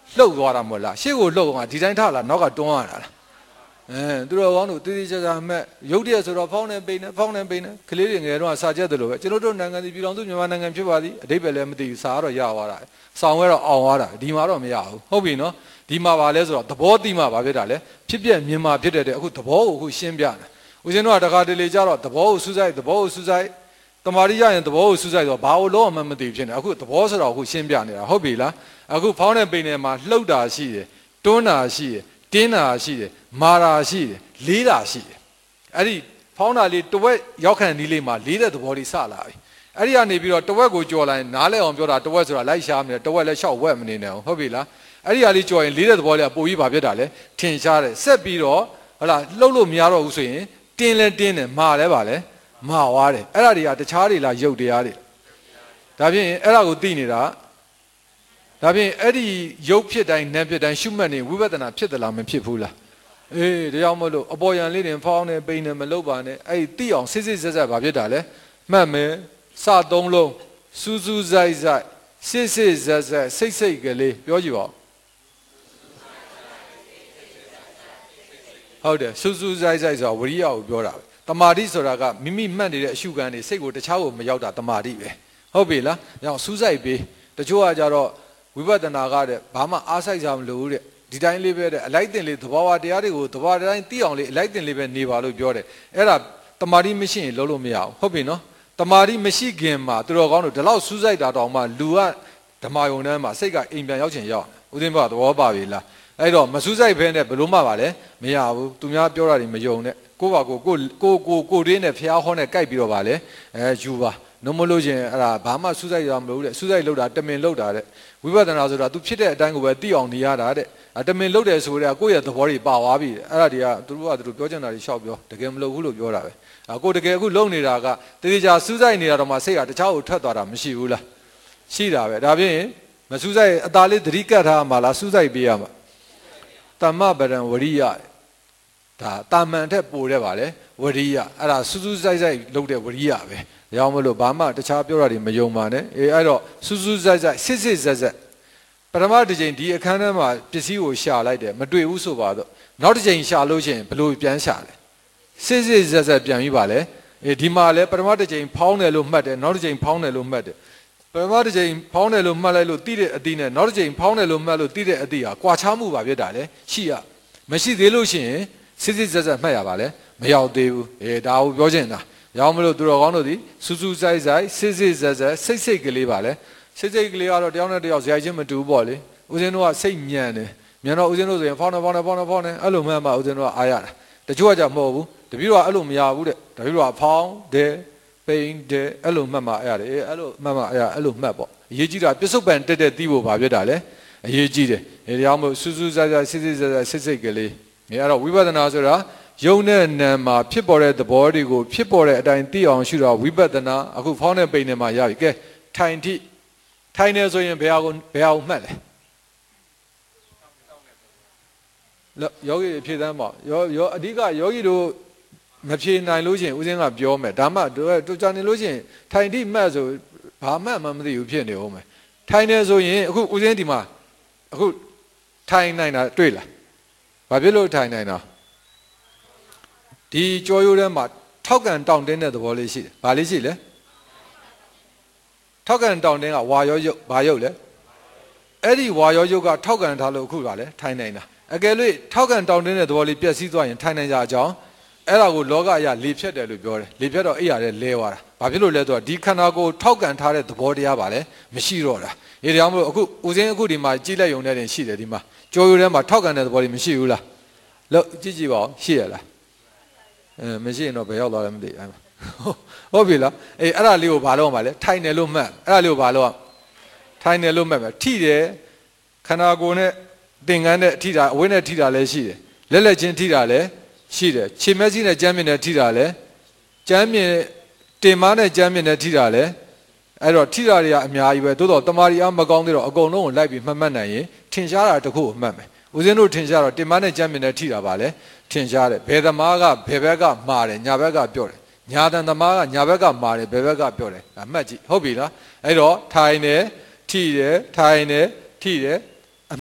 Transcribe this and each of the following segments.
လှုပ်သွားတာမဟုတ်လားရှေ့ကိုလှုပ်သွားဒီတိုင်းထားလားနောက်ကတွန်းရတာလားသူတော်ကောင်းတို့တည်တည်ကြကြမဲ့ရုပ်တရက်ဆိုတော့ဖောင်းနေပိနေဖောင်းနေပိနေကလေးတွေငယ်တော့စာချက်တယ်လို့ပဲကျွန်တော်တို့နိုင်ငံဒီပြည်တော်စုမြန်မာနိုင်ငံဖြစ်ပါသည်အဓိပ္ပာယ်လည်းမသိဘူးစာကတော့ရသွားတာဆောင်းဝဲတော့အောင်သွားတာဒီမှာတော့မရဘူးဟုတ်ပြီနော်ဒီမှာပါလဲဆိုတော့သဘောတိမှပါဖြစ်တာလေဖြစ်ပြမြင်မှာဖြစ်တဲ့အခုသဘောကိုအခုရှင်းပြတယ်ဦးဇင်းတို့ကတခါတလေကြတော့သဘောကိုစူးစိုက်သဘောကိုစူးစိုက်တမာရီရရင်သဘောကိုစူးစိုက်တော့ဘာလို့လုံးဝမသိဖြစ်နေအခုသဘောဆိုတော့အခုရှင်းပြနေတာဟုတ်ပြီလားအခုဖောင်းတဲ့ပိနေမှာလှုပ်တာရှိတယ်တွန်းတာရှိတယ်တင်းတာရှိတယ်မာတာရှိတယ်လေးတာရှိတယ်အဲ့ဒီဖောင်းတာလေးတဝက်ရောက်ခံဒီလေးမှာလေးတဲ့သဘောလေးစလာပြီအဲ့ဒီကနေပြီးတော့တဝက်ကိုကြော်လိုက်နားလဲအောင်ပြောတာတဝက်ဆိုတာလိုက်ရှားမနေတဝက်လည်းရှောက်ဝက်မနေနဲ့ဟုတ်ပြီလားအဲ့ဒီဟာလေးကြော်ရင်လေးတဲ့သဘောလေးကပိုပြီးဘာဖြစ်တာလဲထင်ရှားတယ်ဆက်ပြီးတော့ဟုတ်လားလှုပ်လို့မရတော့ဘူးဆိုရင်တင်းလဲတင်းတယ်မာလဲပါလဲမာွားတယ်အဲ့ဒါတွေကတခြားတွေလားရုပ်တရားတွေဒါဖြင့်အဲ့ဒါကိုသိနေတာဒါဖြင့်အဲ့ဒီရုပ်ဖြစ်တိုင်းနာမ်ဖြစ်တိုင်းရှုမှတ်နေဝိပဿနာဖြစ်သလားမဖြစ်ဘူးလားအေးဒါကြောင့်မလို့အပေါ်ယံလေးတွေဖောင်းနေပိန်နေမလုပ်ပါနဲ့အဲ့ဒီသိအောင်စစ်စစ်ဆက်ဆက်ဘာဖြစ်တာလဲမှတ်မယ်စသုံးလုံးစူးစူးစိုက်စိုက်စစ်စစ်ဆက်ဆက်စိတ်စိတ်ကလေးပြောကြည့်ပါဟုတ်တယ်စူးစူးစိုက်စိုက်ဆိုတာဝိရိယကိုပြောတာပဲတမာတိဆိုတာကမိမိမှတ်နေတဲ့အရှုခံတွေစိတ်ကိုတခြားကိုမရောက်တာတမာတိပဲဟုတ်ပြီလား။ကြောင့်စူးစိုက်ပြီးတချို့ကကြတော့ဝိပဿနာကတဲ့ဘာမှအားစိုက်ကြမလို့တဲ့ဒီတိုင်းလေးပဲတဲ့အလိုက်တင်လေးသဘာဝတရားတွေကိုသဘာဝတိုင်းသိအောင်လေးအလိုက်တင်လေးပဲနေပါလို့ပြောတယ်အဲ့ဒါတမာတိမရှိရင်လုံးလို့မရဘူးဟုတ်ပြီနော်တမာတိမရှိခင်မှာသူတော်ကောင်းတို့ဒီလောက်စူးစိုက်တာတောင်မှလူကဓမ္မယုံထဲမှာစိတ်ကအိမ်ပြန်ရောက်ချင်ရောက်ဦးသိန်းဘသဘောပါပြီလားအဲ့တော့မစူးစိုက်ဖဲနဲ့ဘလို့မှပါလဲမရဘူးသူများပြောတာတွေမယုံနဲ့ကိုယ့်ဘာကိုရင်းနဲ့ဖျားဟောနဲ့ကြိုက်ပြီးတော့ပါလေယူပါနုံမလို့ချင်းအဲ့ဒါဘာမှစူးစိုက်ရမလို့တဲ့စူးစိုက်လောက်တာတမင်လောက်တာတဲ့ဝိပဿနာဆိုတာ तू ဖြစ်တဲ့အတိုင်းကိုပဲသိအောင်နေရတာတဲ့တမင်လောက်တယ်ဆိုတော့ကိုယ့်ရဲ့သဘောတွေပါသွားပြီအဲ့ဒါတွေကသူတို့ပြောချင်တာတွေရှောက်ပြောတကယ်မလုပ်ဘူးလို့ပြောတာပဲကိုတကယ်အခုလုံနေတာကတတိချာစူးစိုက်နေတာတော့မှစိတ်ကတခြားကိုထွက်သွားတာမရှိဘူးလားရှိတာပဲဒါဖြင့်မစူးစိုက်အသာလေးသတိကတ်ထားမှာလားစူးစိုက်ပေးရမှာတမ္မပဒံဝရိယဒါတာမန်ထက်ပိုတဲ့ပါလေဝရိယအဲ့ဒါစူးစူးစိုက်စိုက်လုပ်တဲ့ဝရိယပဲရောင်းမလို့ဘာမှတခြားပြောတာတွေမယုံပါနဲ့အဲ့တော့စူးစူးစိုက်စိုက်စစ်စစ်ဆက်ဆက်ပထမတစ်ချိန်ဒီအခန်းထဲမှာပစ္စည်းကိုရှာလိုက်တယ်မတွေ့ဘူးဆိုပါတော့နောက်တစ်ချိန်ရှာလို့ရှိရင်ဘလို့ပြန်ရှာလဲစစ်စစ်ဆက်ဆက်ပြန်ပြီးပါလေဒီမှာလဲပထမတစ်ချိန်ဖောင်းတယ်လို့မှတ်တယ်နောက်တစ်ချိန်ဖောင်းတယ်လို့မှတ်တယ်ပထမတစ်ချိန်ဖောင်းတယ်လို့မှတ်လိုက်လို့တိတဲ့အသီးနဲ့နောက်တစ်ချိန်ဖောင်းတယ်လို့မှတ်လို့တိတဲ့အသီးဟာကွာခြားမှုပါဖြစ်တာလေရှိရမရှိသေးလို့ရှိရင်စစ်စစ်ဆက်ဆက်မှတ်ရပါလေမရောက်သေးဘူးဒါကိုပြောချင်တာရောင်းမလို့သူတော်ကောင်းတို့ဒီစူးစူးစိုက်စိုက်စစ်စစ်ဆက်ဆက်စိတ်စိတ်ကလေးပါလေစိတ်စိတ်ကလေးကတော့တယောက်နဲ့တယောက်ဇယိုက်ချင်းမတူဘူးပေါ့လေဦးဇင်းတို့ကစိတ်ညံတယ်မြန်တော့ဦးဇင်းတို့ဆိုရင်ဖောင်းနေအဲ့လိုမှန်းမှဦးဇင်းတို့ကအားရတာတချို့ကကြမဟုတ်ဘူးတပည့်တော်ကအဲ့လိုမရဘူးတဲ့တပည့်တော်ကဖောင်းတယ်ပိန်တယ်အဲ့လိုမှတ်မှအားရတယ်အဲ့လိုမှတ်မှအားရအဲ့လိုမှတ်ပေါ့အရေးကြီးတာပြစ္ဆုတ်ပန်တက်တဲ့တီးဖို့ဘာဖြစ်တာလဲအရေးကြီးတယ်ဒါကြောင့်မို့စူးစူးစိုက်စိုက်စစ်စစ်ဆက်ဆက်စိတ်စိတ်ကလေးအဲ့တော့ဝိပဿနာဆိုတာယုံနဲ့နာမ်မှာဖြစ်ပေါ်တဲ့သဘောတွေကိုဖြစ်ပေါ်တဲ့အတိုင်းသိအောင်ရှုတာဝိပဿနာအခုဖောင်းတဲ့ပိန်နဲ့မှာရပြီကဲထိုင်ထိထိုင်နေဆိုရင်ဘယ်ဟာကိုမှတ်လဲယောဂီဖြေသမ်းပါယောအဓိကယောဂီတို့မဖြေနိုင်လို့ရှိရင်ဦးဇင်းကပြောမယ်ဒါမှတို့ကြာနေလို့ရှိရင်ထိုင်ထိမှတ်ဆိုဘာမှမသိဘူးဖြစ်နေဦးမယ်ထိုင်နေဆိုရင်အခုဦးဇင်းဒီမှာအခုထိုင်နိုင်တာတွေ့လားဘာဖြစ်လို့ထိုင်နိုင်တာဒီကြောရိုးထဲမှာထောက်ကန်တောင့်တင်းတဲ့သဘောလေးရှိတယ်ဘာလေးရှိလဲထောက်ကန်တောင့်တင်းကဝါရောယုတ်ဘာယုတ်လဲအဲ့ဒီဝါရောယုတ်ကထောက်ကန်ထားလို့အခုပါလဲထိုင်နိုင်တာအကယ်လို့ထောက်ကန်တောင့်တင်းတဲ့သဘောလေးပြည့်စည်သွားရင်ထိုင်နိုင်ကြအကြောင်းအဲ့ဒါကိုလောကအရာလေဖြတ်တယ်လို့ပြောတယ်လေဖြတ်တော့အဲ့ရတဲ့လဲသွားတာဘာဖြစ်လို့လဲဆိုတော့ဒီခန္ဓာကိုယ်ထောက်ကန်ထားတဲ့သဘောတရားပါလဲမရှိတော့တာဒီကြောင့်မလို့အခုဦးစင်းအခုဒီမှာကြည့်လိုက်ရုံနဲ့တင်ရှိတယ်ဒီမှာကြောရိုးထဲမှာထောက်ကန်တဲ့သဘောလေးမရှိဘူးလားလို့ကြည့်ပါဦးရှိရလားမရှိရင်တော့ဘယ်ရောက်သွားလဲမသိဘူးဟုတ်ပြီလားအဲ့ဒါလေးကိုဘာလို့မှလဲထိုင်တယ်လို့မှတ်အဲ့ဒါလေးကိုဘာလို့ထိုင်တယ်လို့မှတ်ပဲထိတယ်ခန္ဓာကိုယ်နဲ့သင်္ကန်းနဲ့ထိတာအဝိနဲ့ထိတာလည်းရှိတယ်လက်လက်ချင်းထိတာလည်းရှိတယ်ခြေမက်စီးနဲ့ကြမ်းမြင်နဲ့ထိတာလည်းကြမ်းမြင်တင်မားနဲ့ကြမ်းမြင်နဲ့ထိတာလည်းအဲ့တော့ထိတာတွေကအများကြီးပဲသို့တော့တမာရီအားမကောင်းသေးတော့အကုန်လုံးကိုလိုက်ပြီးမှတ်နိုင်ရင်ထင်ရှားတာတခုကိုမှတ်မယ်ဦးဇင်းတို့ထင်ရှားတော့တင်မားနဲ့ကြမ်းမြင်နဲ့ထိတာပါလေထင်ရှားတယ်ဘယ်သမားကဘယ်ဘက်ကမှားတယ်ညာဘက်ကပြောတယ်ညာတန်သမားကညာဘက်ကမှားတယ်ဘယ်ဘက်ကပြောတယ်အမှတ်ကြည့်ဟုတ်ပြီလားအဲ့တော့ထိုင်တယ်ထိတယ်ထိုင်တယ်ထိတယ်အမှတ်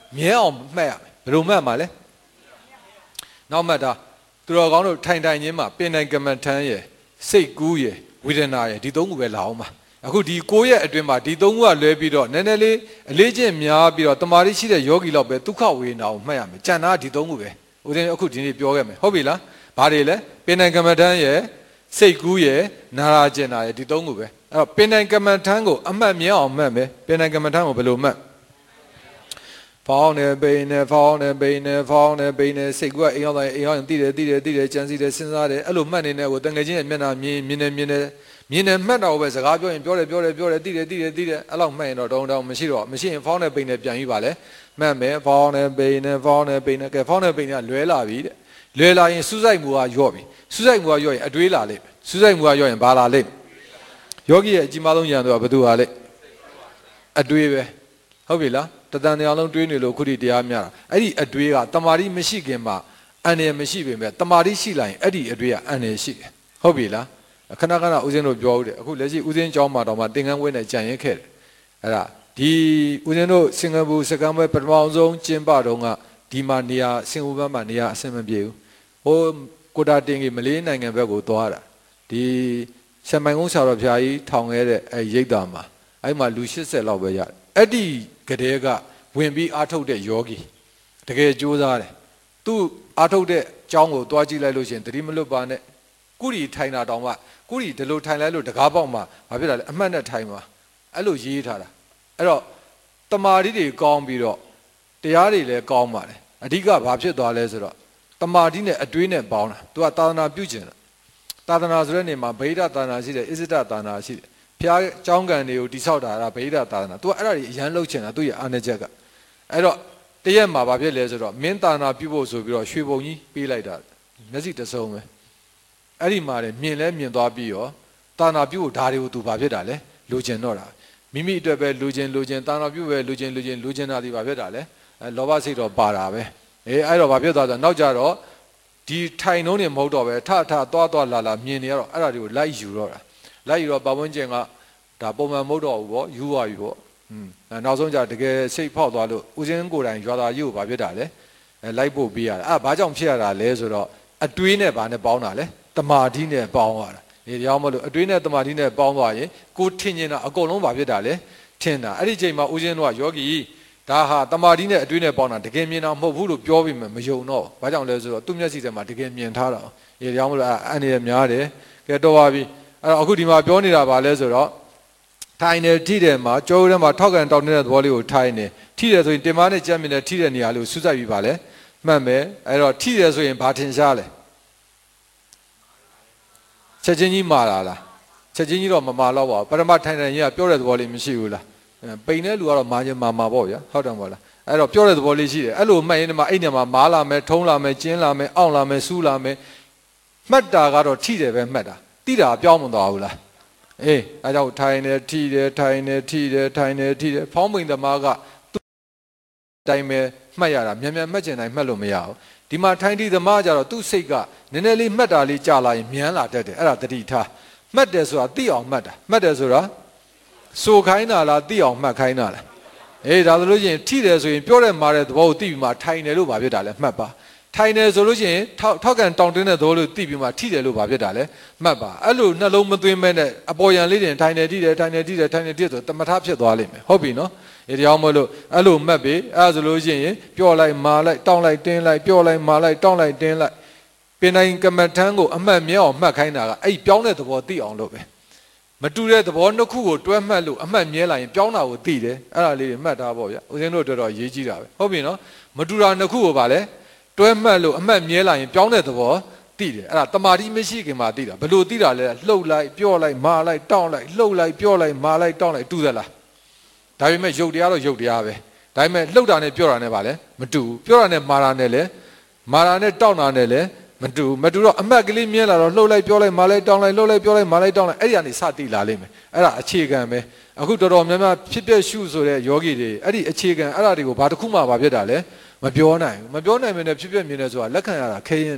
မြဲအောင်မှတ်ရမယ်ဘယ်လိုမှတ်မှာလဲနောက်မှတ်တာသူတော်ကောင်းတို့ထိုင်ချင်းမှာပင်တိုင်ကမ္မထမ်းရဲ့စိတ်ကူးရဲ့ဝေဒနာရဲ့ဒီသုံးခုပဲလာအောင်ပါအခုဒီ9ရက်အတွင်းမှာဒီသုံးခုကလွဲပြီးတော့နည်းနည်းလေးအလေးချင်းများပြီးတော့တမာတိရှိတဲ့ယောဂီလောက်ပဲဒုက္ခဝေဒနာကိုမှတ်ရမယ်ကြံတာဒီသုံးခုပဲဦးဇင်းအခုဒီနေ့ပြောခဲ့မယ်ဟုတ်ပြီလားဘာတွေလဲပင်တိုင်ကမ္မထမ်းရဲ့စိတ်ကူးရဲ့နာရာကျင်တာရဲ့ဒီသုံးခုပဲအဲ့တော့ပင်တိုင်ကမ္မထမ်းကိုအမှတ်မြဲအောင်မှတ်မယ်ပင်တိုင်ကမ္မထမ်းကိုဘယ်လိုမှတ်ဖောင်းနေပိနေဖောင်းနေပိနေဖောင်းနေပိနေစိတ်ကအိမ်ရောက်တိုင်းအိမ်ရောက်ရင်တည်တယ်ကြံစီတယ်စဉ်းစားတယ်အဲ့လိုမှတ်နေတဲ့ကိုတငယ်ချင်းရဲ့မျက်နှာမြင်နေမှတ်တော့ပဲစကားပြောရင်ပြောတယ်တည်တယ်အဲ့လောက်မှတ်ရင်တော့တောင်းမရှိရင်ဖောင်းနေပိနေပြန်ပြီးပါလေမှတ်မယ်ဖောင်းနေပိနေကဲဖောင်းနေပိနေကလွဲလာပြီတဲ့လွဲလာရင်စူးစိုက်မှုကယော့ပြီစူးစိုက်မှုကယော့ရင်အတွေးလာလိမ့်မယ်စူးစိုက်မှုကယော့ရင်ဘာလာလိမ့်ယောဂီရဲ့အကြီးမားဆုံးဉာဏ်တော့ဘယ်သူဟာလဲအတွေးပဲဟုတ်ပြီလားတတန်တရားလုံးတွေးနေလို့ခုဒီတရားများတာအဲ့ဒီအတွေးကတမာတိမရှိခင်မှာအန္တရာယ်မရှိပေမဲ့တမာတိရှိလာရင်အဲ့ဒီအတွေးကအန္တရာယ်ရှိတယ်ဟုတ်ပြီလားခဏဦးဇင်းတို့ပြောဦးတယ်အခုလက်ရှိဦးဇင်းကျောင်းမှာတော့မှသင်္ကန်းဝဲနဲ့ကြံရင်ခဲ့တယ်အဲ့ဒါဒီဦးဇင်းတို့စင်ကာပူစကန်ပွဲပထမဆုံးကျင်းပတော့ကဒီမှာနေရာစင်ကာပူဘက်မှာနေရာအဆင်မပြေဘူးဟိုကိုတာတင်ကြီးမလေးနိုင်ငံဘက်ကိုသွားတာဒီရှမိုင်ကုန်းဆရာတော်ဖျားကြီးထောင်ခဲ့တဲ့အဲရိပ်သာမှာအဲ့မှာလူ80လောက်ပဲရတယ်အဲ့ဒီကလေးကဝင်ပြီးအားထုတ်တဲ့ယောဂီတကယ်ကြိုးစားတယ်သူအားထုတ်တဲ့အကြောင်းကိုတွားကြည့်လိုက်လို့ရှိရင်တတိမလွတ်ပါနဲ့ကုရီထိုင်တာတောင်မှကုရီဒီလိုထိုင်လိုက်လို့တကားပေါက်မှာဘာဖြစ်တာလဲအမှတ်နဲ့ထိုင်မှာအဲ့လိုရေးထားတာအဲ့တော့တမာတိတွေကောင်းပြီးတော့တရားတွေလည်းကောင်းပါတယ်အဓိကဘာဖြစ်သွားလဲဆိုတော့တမာတိနဲ့အတွေးနဲ့ပေါင်းတာသူကသာသနာပြုကျင်တာသာသနာဆိုတဲ့နေမှာဗိဓာသာသနာရှိတယ်အစ္စဒသာသနာရှိတယ်ဖျားအကြောင်းကံတွေကိုတိဆောက်တာကဗိဓာသာသနာသူကအဲ့ဒါတွေအရန်လှုပ်ချင်တာသူ့ရဲ့အာဏာချက်ကအဲ့တော့တရက်မှာဘာဖြစ်လဲဆိုတော့မင်းသာသနာပြုဖို့ဆိုပြီးတော့ရွှေဘုံကြီးပေးလိုက်တာမျက်စိတစုံပဲအဲ့ဒီမှာလည်းမြင်လဲမြင်သွားပြီးရောသာသနာပြုဖို့ဓာတွေကိုသူဘာဖြစ်တာလဲလိုချင်တော့တာမိမိအတွက်ပဲလိုချင်သာသနာပြုပဲလိုချင်တာဒီဘာဖြစ်တာလဲလောဘစိတ်တော့ပါတာပဲအဲ့တော့ဘာဖြစ်သွားဆိုနောက်ကြတော့ဒီထိုင်နှုံးနေမဟုတ်တော့ပဲထသွားလာမြင်နေရတော့အဲ့ဒါတွေကိုလိုက်ယူတော့တာလိုက်ယူတော့ပတ်ဝန်းကျင်ကဒါပုံမှန်မဟုတ်တော့ဘူးပေါ့ယူသွားပြီပေါ့နောက်ဆုံးကြတကယ်စိတ်ဖောက်သွားလို့ဦးစင်းကိုယ်တိုင်ရွာသားကြီးကိုဘာဖြစ်တာလဲလိုက်ပို့ပေးရတာဘာကြောင့်ဖြစ်ရတာလဲဆိုတော့အတွေးနဲ့ဘာနဲ့ပေါင်းတာလဲတမာတိနဲ့ပေါင်းရတာဒီကြောင့်မလို့အတွေးနဲ့တမာတိနဲ့ပေါင်းသွားရင်ကိုထင်နေတာအကုန်လုံးဘာဖြစ်တာလဲထင်တာအဲ့ဒီချိန်မှာဦးစင်းတို့ကယောဂီဒါဟာတမာတိနဲ့အတွေးနဲ့ပေါင်းတာတကယ်မြင်တာမဟုတ်ဘူးလို့ပြောပြီးမှမယုံတော့ဘာကြောင့်လဲဆိုတော့သူ့မျက်စိထဲမှာတကယ်မြင်ထားတာဒီကြောင့်မလို့အန်ရများတယ်ကဲတော့ပါပြီအဲ့တော့အခုဒီမှာပြောနေတာပါလဲဆိုတော့ထိုင်နေထိတယ်မှာကြောထဲမှာထောက်ကန်တောင်းနေတဲ့သဘောလေးကိုထိုင်နေထိတယ်ဆိုရင်တင်မာနဲ့ကြက်မြင်တဲ့ထိတဲ့နေရာလေးကိုစူးစိုက်ပြီးပါလဲမှတ်မယ်အဲ့တော့ထိတယ်ဆိုရင်ဘာထင်ရှားလဲချက်ချင်းကြီးမာလာလားချက်ချင်းကြီးတော့မမာတော့ပါဘူးပထမထိုင်ကြီးကပြောတဲ့သဘောလေးမရှိဘူးလားပိန်တဲ့လူကတော့မာခြင်းမာပေါ့ဗျာဟုတ်တယ်မဟုတ်လားအဲ့တော့ပြောတဲ့သဘောလေးရှိတယ်အဲ့လိုမှတ်ရင်ဒီမှာအဲ့နေမှာမာလာမယ်ထုံးလာမယ်ကျင်းလာမယ်အောင့်လာမယ်စူးလာမယ်မှတ်တာကတော့ထိတယ်ပဲမှတ်တာတိတာပြောင်းမသွားဘူးလားအေးအဲကြောင့်ထိုင်နေထိတယ်ဖောင်းပိန်သမားကသူ့တိုင်းပဲမှတ်ရတာမြန်မှတ်ကျင်တိုင်းမှတ်လို့မရဘူးဒီမှာထိုင်တိသမားကြတော့သူ့စိတ်ကနည်းနည်းလေးမှတ်တာလေးကြာလာရင်မြန်လာတတ်တယ်အဲ့ဒါတတိထားမှတ်တယ်ဆိုတာသိအောင်မှတ်တာမှတ်တယ်ဆိုတာစိုးခိုင်းတာလားသိအောင်မှတ်ခိုင်းတာလားအေးဒါဆိုလို့ရှိရင်ထိတယ်ဆိုရင်ပြောတဲ့မှာတဲ့သဘောကိုသိပြီးမှထိုင်တယ်လို့ဘာဖြစ်တာလဲမှတ်ပါထိုင်တယ်ဆိုလို့ရှိရင်ထောက်ကန်တောင်းတင်းတဲ့သဘောလို့သိပြီးမှထိတယ်လို့ဘာဖြစ်တာလဲမှတ်ပါအဲ့လိုနှလုံးမသွင်းမဲနဲ့အပေါ်ယံလေးတင်ထိုင်တယ်ထိတယ်ဆိုတမထဖြစ်သွားလိမ့်မယ်ဟုတ်ပြီနော်ဒီတရားမလို့အဲ့လိုမှတ်ပြီအဲ့ဆိုလို့ရှိရင်ပြောလိုက်မာလိုက်တောင်းလိုက်တင်းလိုက်ပြောလိုက်မာလိုက်တောင်းလိုက်တင်းလိုက်ပင်တိုင်းကမ္မထမ်းကိုအမှတ်မြဲအောင်မှတ်ခိုင်းတာကအဲ့ပြောင်းတဲ့သဘောသိအောင်လို့ပဲမတူတဲ့သဘောနှစ်ခုကိုတွဲမှတ်လို့အမှတ်မြဲလာရင်ပြောင်းတာကိုသိတယ်အဲ့ဒါလေးတွေမှတ်ထားပေါ့ဗျဦးဇင်းတို့တော်တော်ရေးကြည့်တာပဲဟုတ်ပြီနော်မတူတာနှစ်ခုကိုဗာလဲတွဲမှတ်လို့အမှတ်မြဲလာရင်ပြောင်းတဲ့သဘောသိတယ်အဲ့ဒါတမာတိမရှိခင်မှာသိတာဘယ်လိုသိတာလဲလှုပ်လိုက်ပြောလိုက်မာလိုက်တောင်းလိုက်လှုပ်လိုက်ပြောလိုက်မာလိုက်တောင်းလိုက်တူသလားဒါပေမဲ့ရုပ်တရားတော့ရုပ်တရားပဲဒါပေမဲ့လှုပ်တာနဲ့ပြောတာနဲ့ဗာလဲမတူပြောတာနဲ့မာတာနဲ့လဲမာတာနဲ့တောင်းတာနဲ့လဲမတူတော့အမှတ်ကလေးမြဲလာတော့လှုပ်လိုက်ပြောလိုက်မာလိုက်တောင်းလိုက်လှုပ်လိုက်ပြောလိုက်မာလိုက်တောင်းလိုက်အဲ့ဒီကနေစသိလာလိမ့်မယ်အဲ့ဒါအခြေခံပဲအခုတော်တော်များများဖြစ်ပျက်ရှုဆိုတဲ့ယောဂီတွေအဲ့ဒီအခြေခံအဲ့ဒါတွေကိုဘာတစ်ခုမှဘာဖြစ်တာလဲမပြောနိုင်ဘူးမပြောနိုင်မင်းနဲ့ဖြစ်ပျက်မြင်နေဆိုတာလက်ခံရတာခဲရင်းတယ်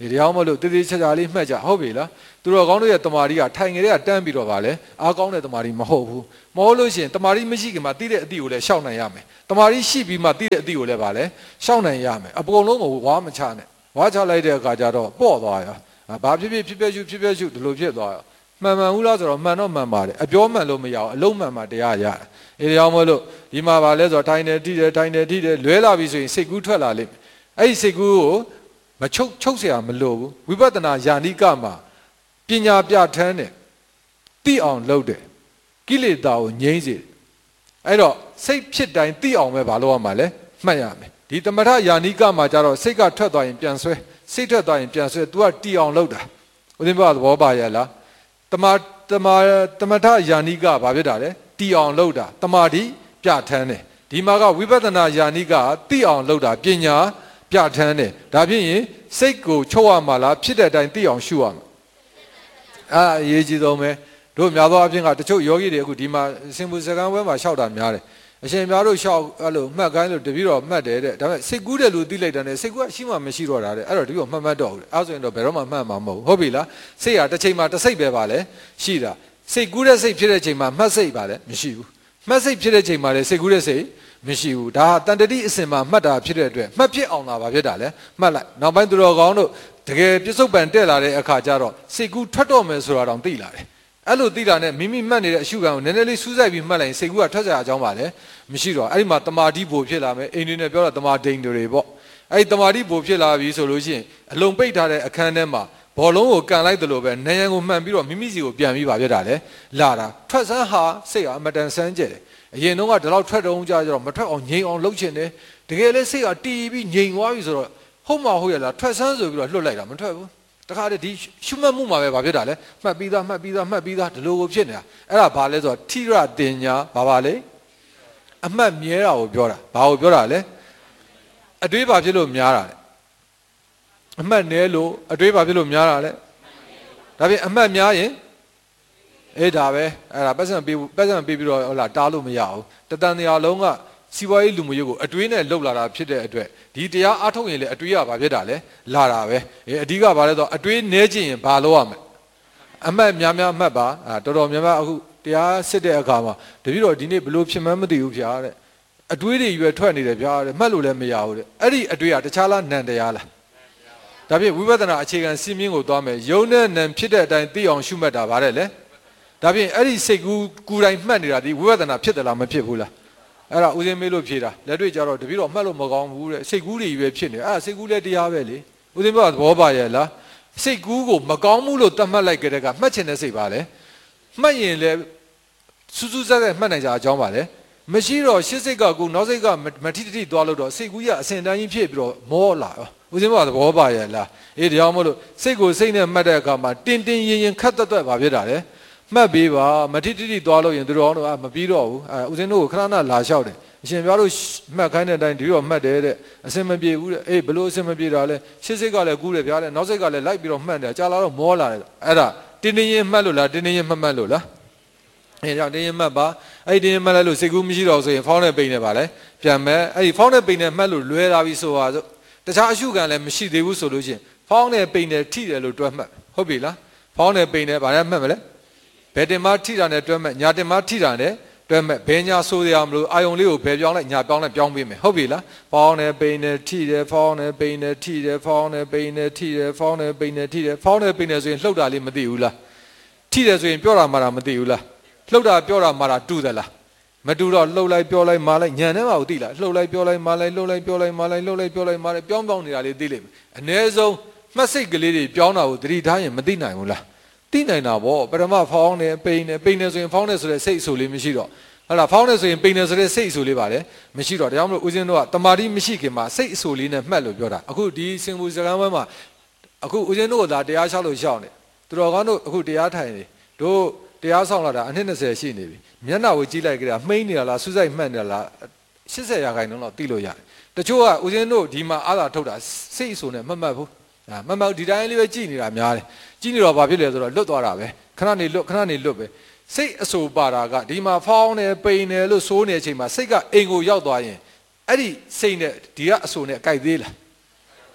ဒီအောင်မလို့တည်တည်ချာချာလေးမှတ်ကြဟုတ်ပြီလားသူတော်ကောင်းတို့ရဲ့တမာရီကထိုင်ငယ်တွေကတန်းပြီးတော့ဗာလဲအားကောင်းတဲ့တမာရီမဟုတ်ဘူးမဟုတ်လို့ရှိရင်တမာရီမရှိခင်မှာသိတဲ့အသည့်ကိုလည်းရှောက်နိုင်ရမယ်တမာရီရှိပြီးမှသိတဲ့အသည့်ကိုလည်းဗာလဲရှောက်နိုင်ရမယ်အကုန်လုံးကိုဝါမချနဲ့ဝါချလိုက်တဲ့အခါကျတော့ပေါ့သွားရဘာဖြစ်ဖြစ်ဒီလိုဖြစ်သွားရမှန်ဘူးလားဆိုတော့မှန်တော့မှန်ပါတယ်အပြောမှန်လို့မရအောင်အလုံးမှန်မှတရားရတယ်ဒီအောင်မလို့ဒီမှာဗာလဲဆိုတော့ထိုင်နေထိတယ်လွဲလာပြီဆိုရင်စိတ်ကူးထွက်လာလိမ့်မယ်အဲ့ဒီစိတ်ကူးကိုမချုပ်เสียမလို့ဘူးဝိပဿနာယာနိကမှာပညာပြဋ္ဌာန်းတယ်သိအောင်လုပ်တယ်ကိလေသာကိုငြိမ်းစေတယ်အဲ့တော့စိတ်ဖြစ်တိုင်းသိအောင်ပဲဘာလို့ရမှာလဲမှတ်ရမယ်ဒီသမထယာနိကမှာကျတော့စိတ်ကထွက်သွားရင်ပြန်ဆွဲစိတ်ထွက်သွားရင်ပြန်ဆွဲ तू ကတီအောင်လုပ်တာဦးဇင်းဘုရားသဘောပါရဲ့လားသမထယာနိကဘာဖြစ်တာလဲတီအောင်လုပ်တာတမာတိပြဋ္ဌာန်းတယ်ဒီမှာကဝိပဿနာယာနိကသိအောင်လုပ်တာပညာပြဋ္ဌာန်းတယ်ဒါဖြစ်ရင်စိတ်ကိုချုပ်ရမှာလားဖြစ်တဲ့အတိုင်းသိအောင်ရှုရမှာအရေးကြီးဆုံးပဲတို့များသောအားဖြင့်ကတချို့ယောဂီတွေအခုဒီမှာစင်ပူစကံဝဲမှာရှောက်တာများတယ်အရှင်များတို့ရှောက်အဲ့လိုမှတ်ခိုင်းလို့တပည့်တော်မှတ်တယ်တဲ့ဒါပေမဲ့စိတ်ကူးတယ်လို့သိလိုက်တယ်နဲ့စိတ်ကူးကရှိမှမရှိတော့တာတဲ့အဲ့တော့တပည့်တော်မှတ်တော့ဘူးအဲ့ဆိုရင်တော့ဘယ်တော့မှမှတ်မှာမဟုတ်ဘူးဟုတ်ပြီလားစိတ်ဟာတစ်ချိန်မှာတစ်စိတ်ပဲပါလေရှိတာစိတ်ကူးတဲ့စိတ်ဖြစ်တဲ့ချိန်မှာမှတ်စိတ်ပါလေမရှိဘူးမှတ်စိတ်ဖြစ်တဲ့ချိန်မှာလေစိတ်ကူးတဲ့စိတ်မရှိဘူးဒါဟာတန်တတိအစဉ်မှာမှတ်တာဖြစ်တဲ့အတွက်မှတ်ဖြစ်အောင်တာပါဖြစ်တာလေမှတ်လိုက်နောက်ပိုင်းသူတော်ကောင်းတို့တကယ်ပြစ္ဆုတ်ပံတက်လာတဲ့အခါကျတော့စိတ်ကူးထွက်တော့မယ်ဆိုတာတောင်သိလာတယ်အဲ့လိုသိတာနဲ့မိမိမှတ်နေတဲ့အရှုခံကိုနည်းနည်းလေးစူးစိုက်ပြီးမှတ်လိုက်ရင်စိတ်ကူးကထွက်ကြအကြောင်းပါလေမရှိတော့အဲ့ဒီမှာတမာတိဘိုဖြစ်လာမယ်အိန္ဒိနဲ့ပြောတာတမာဒိန်တွေပေါ့အဲ့ဒီတမာတိဘိုဖြစ်လာပြီဆိုလို့ရှိရင်အလုံးပိတ်ထားတဲ့အခန်းထဲမှာဘောလုံးကိုကန်လိုက်တယ်လို့ပဲနေရန်ကိုမှန်ပြီးတော့မိမိစီကိုပြန်ပြီးပါပြတာလေလာတာထွက်စမ်းဟာစိတ်ဟာအမတန်ဆန်းကျဲတယ်အရင်တော့ကဒီလောက်ထွက်တုံးကြတော့မထွက်အောင်ငြိမ်အောင်လုပ်ချင်တယ်တကယ်လဲစိတ်ကတီးပြီးငြိမ်သွားပြီဆိုတော့ဟုတ်မှာဟုတ်ရလားထွက်စမ်းဆိုပြီးတော့လွတ်လိုက်တာမထွက်ဘူးတခါတည်းဒီရှုမှတ်မှုမှာပဲဗာဖြစ်တာလေမှတ်ပြီးသားဒီလိုကိုဖြစ်နေတာအဲ့ဒါဘာလဲဆိုတော့ထိရတင်ညာဘာလဲအမှတ်မြဲတာကိုပြောတာဘာကိုပြောတာလဲအတွေးဘာဖြစ်လို့များတာလဲအမှတ်နည်းလို့အတွေးဘာဖြစ်လို့များတာလဲဒါပြင်အမှတ်များရင်ဒါပဲအဲ့ဒါပတ်စံပေးပြီးတော့ဟုတ်လားတားလို့မရဘူးတတန်တရားလုံးကစီးပွားရေးလူမှုရေးကိုအတွေးနဲ့လှုပ်လာတာဖြစ်တဲ့အတွက်ဒီတရားအားထုတ်ရင်လည်းအတွေးကဘာဖြစ်တာလဲလာတာပဲအဓိကဘာလဲဆိုတော့အတွေးနည်းခြင်းရင်ဘာလို့ရမလဲအမှတ်များအမှတ်ပါတော်တော်များများအခုတရားစစ်တဲ့အခါမှာတပည့်တော်ဒီနေ့ဘလို့ဖြစ်မှန်းမသိဘူးဗျာတဲ့အတွေးတွေရွယ်ထွက်နေတယ်ဗျာတဲ့မှတ်လို့လည်းမရဘူးတဲ့အဲ့ဒီအတွေးကတခြားလားနံတရားလားဒါဖြင့်ဝိပဿနာအခြေခံစီးမြင်ကိုသွားမယ်ယုံနဲ့နံဖြစ်တဲ့အတိုင်းသိအောင်ရှုမှတ်တာဗါတဲ့လေဒါဖြင့်အဲ့ဒီစိတ်ကူးကိုယ်တိုင်မှတ်နေတာဒီဝိပဿနာဖြစ်တယ်လားမဖြစ်ဘူးလားအဲ့ဒါဦးစင်းမေးလို့ဖြေတာလက်တွေ့ကြတော့တပည့်တော်မှတ်လို့မကောင်းဘူးတဲ့စိတ်ကူးတွေပဲဖြစ်နေအဲ့ဒါစိတ်ကူးလည်းတရားပဲလေဦးစင်းပြောသဘောပါရဲ့လားစိတ်ကူးကိုမကောင်းဘူးလို့သတ်မှတ်လိုက်ကြတဲ့ကမှတ်ချင်တဲ့စိတ်ပါလေမှတ်ရင်လည်းစူးစူးဆက်ဆက်မှတ်နိုင်ကြအကြောင်းပါလေမရှိတော့ရှစ်စိတ်ကကိုနောက်စိတ်ကမထိတိသွားလို့တော့စိတ်ကူးရအစင်တန်းကြီးဖြစ်ပြီးတော့မောလာဦးစင်းပြောသဘောပါရဲ့လားတရားမို့လို့စိတ်ကိုစိတ်နဲ့မှတ်တဲ့အခါမှာတင်းရင်ခတ်တွက်ပါဖြစ်တာလေမှတ်ပေးပါမထိတိသွားလို့ရင်သူတော်တို့မပြီးတော့ဘူးဦးစင်းတို့ကိုခဏလာလျှောက်တယ်အရှင်ပြောလို့မှတ်ခိုင်းတဲ့အတိုင်းဒီတော့မှတ်တယ်တဲ့အစင်မပြေဘူးတဲ့ဘလို့အစင်မပြေတာလဲရှစ်စိတ်ကလည်းကူးတယ်ဗျာတဲ့နောက်စိတ်ကလည်းလိုက်ပြီးတော့မှတ်တယ်ကြာလာတော့မောလာတယ်အဲ့ဒါတင်းရင်မှတ်လို့လားတင်းရင်မှတ်လို့လားကြောင့်တင်းရင်မှတ်ပါအဲ့ဒီတင်းရင်မှတ်လိုက်လို့စိတ်ကူးမရှိတော့ဆိုရင်ဖောင်းနဲ့ပိန်နဲ့ပါလဲပြန်မဲ့အဲ့ဒီဖောင်းနဲ့ပိန်နဲ့မှတ်လို့လွဲလာပြီဆိုပါစို့တခြားအရှုခံလည်းမရှိသေးဘူးဆိုလို့ချင်းဖောင်းနဲ့ပိန်နဲ့ထိတယ်လို့တွက်မှတ်ဟုတ်ပြီလားဖောင်းနဲ့ပိန်နဲ့ဗာလဲမှတ်မလဲဘယ်တင်မထိတာနဲ့တွဲမဲ့ညာတင်မထိတာနဲ့တွဲမဲ့ဘယ်ညာဆိုးရမလို့အာယုံလေးကိုဘယ်ပြောင်းလိုက်ညာပြောင်းလိုက်ပြောင်းပေးမယ်ဟုတ်ပြီလားဖောင်းနဲ့ပိန်နဲ့ထိတယ်ဖောင်းနဲ့ပိန်နဲ့ထိတယ်ဖောင်းနဲ့ပိန်နဲ့ထိတယ်ဖောင်းနဲ့ပိန်နဲ့ထိတယ်ဖောင်းနဲ့ပိန်နဲ့ဆိုရင်လှုပ်တာလေးမသိဘူးလားထိတယ်ဆိုရင်ပြောတာမှတာမသိဘူးလားလှုပ်တာပြောတာမှတာတူတယ်လားမတူတော့လှုပ်လိုက်ပြောလိုက်မာလိုက်ညံထဲမှာကိုသိလားလှုပ်လိုက်ပြောလိုက်မာလိုက်လှုပ်လိုက်ပြောလိုက်မာလိုက်လှုပ်လိုက်ပြောလိုက်မာလိုက်ပြောင်းနေတာလေးသိလိမ့်မယ်အ ਨੇ ဆုံးမှတ်စိတ်ကလေးတွေပြောင်းတာကိုသတိထားရင်မသိနိုင်ဘူးလားသိနိုင်တာဗောပထမဖောင်းနေပိန်နေဆိုရင်ဖောင်းနေဆိုတဲ့စိတ်အဆူလေးမရှိတော့ဟုတ်လားဖောင်းနေဆိုရင်ပိန်နေဆိုတဲ့စိတ်အဆူလေးပါလေမရှိတော့ဒါကြောင့်မလို့ဦးဇင်းတို့ကတမာတိမရှိခင်မှာစိတ်အဆူလေးနဲ့မှတ်လို့ပြောတာအခုဒီစင်ဘူစကံဝဲမှာအခုဦးဇင်းတို့ကဒါတရားရှောက်လို့ရှောက်နေသူတော်ကောင်းတို့အခုတရားထိုင်နေတို့တရားဆောင်လာတာအနှစ်20ရှိနေပြီမျက်နှာကိုကြည့်လိုက်ကြတာမှိန်းနေတာလားစူးစိုက်မှတ်နေတာလား80%လောက်သိလို့ရတယ်တချို့ကဦးဇင်းတို့ဒီမှာအားသာထုတ်တာစိတ်အဆူနဲ့မမှတ်ဘူးမမှတ်ဒီတိုင်းလေးပဲကြည်နေတာများတယ်ကြည်နေတော့ဘာဖြစ်လဲဆိုတော့လွတ်သွားတာပဲခဏနေလွတ်ပဲစိတ်အဆူပါတာကဒီမှာဖောင်းနေပိန်နေလို့စိုးနေတဲ့အချိန်မှာစိတ်ကအိမ်ကိုရောက်သွားရင်အဲ့ဒီစိတ်နဲ့ဒီကအဆူနဲ့ကြိုက်သေးလား